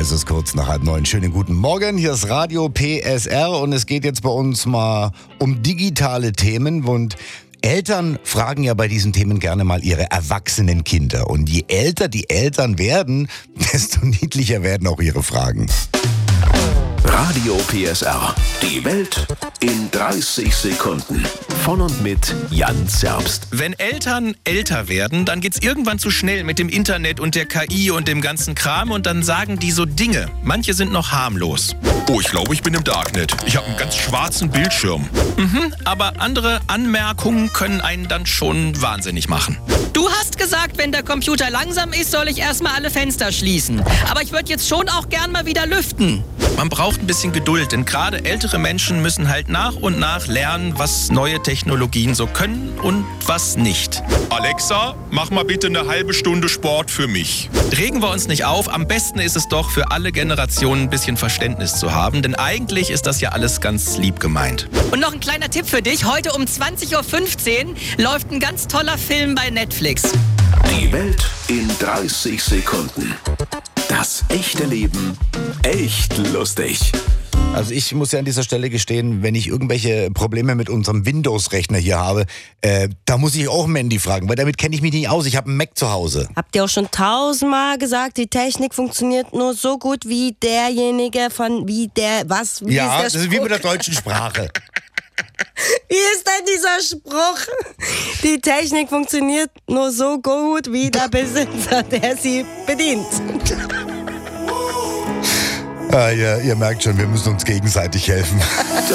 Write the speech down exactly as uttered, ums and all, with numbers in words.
Es ist kurz nach halb neun. Schönen guten Morgen. Hier ist Radio P S R und es geht jetzt bei uns mal um digitale Themen und Eltern fragen ja bei diesen Themen gerne mal ihre erwachsenen Kinder. Und je älter die Eltern werden, desto niedlicher werden auch ihre Fragen. Radio P S R. Die Welt in dreißig Sekunden. Von und mit Jan Zerbst. Wenn Eltern älter werden, dann geht's irgendwann zu schnell mit dem Internet und der K I und dem ganzen Kram und dann sagen die so Dinge. Manche sind noch harmlos. Oh, ich glaube, ich bin im Darknet. Ich habe einen ganz schwarzen Bildschirm. Mhm, aber andere Anmerkungen können einen dann schon wahnsinnig machen. Du hast gesagt, wenn der Computer langsam ist, soll ich erstmal alle Fenster schließen. Aber ich würde jetzt schon auch gern mal wieder lüften. Man braucht ein bisschen Geduld, denn gerade ältere Menschen müssen halt nach und nach lernen, was neue Technologien so können und was nicht. Alexa, mach mal bitte eine halbe Stunde Sport für mich. Regen wir uns nicht auf, am besten ist es doch für alle Generationen ein bisschen Verständnis zu haben, denn eigentlich ist das ja alles ganz lieb gemeint. Und noch ein kleiner Tipp für dich. Heute um zwanzig Uhr fünfzehn läuft ein ganz toller Film bei Netflix. Die Welt in dreißig Sekunden. Das echte Leben echt lustig. Also ich muss ja an dieser Stelle gestehen, wenn ich irgendwelche Probleme mit unserem Windows-Rechner hier habe, äh, da muss ich auch Mandy fragen, weil damit kenne ich mich nicht aus. Ich habe einen Mac zu Hause. Habt ihr auch schon tausendmal gesagt, die Technik funktioniert nur so gut wie derjenige von, wie der, was, wie Ja, ist der das ist wie Spruch? mit der deutschen Sprache. Wie ist denn dieser Spruch? Die Technik funktioniert nur so gut wie der Besitzer, der sie bedient. Ah, ja, ihr merkt schon, wir müssen uns gegenseitig helfen.